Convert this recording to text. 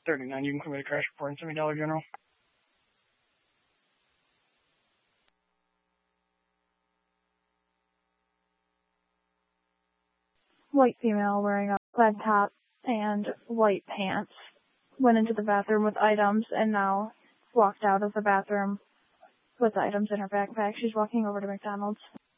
39. You can commit a crash report and send me Dollar General. White female wearing a plaid top and white pants went into the bathroom with items and now walked out of the bathroom with items in her backpack. She's walking over to McDonald's.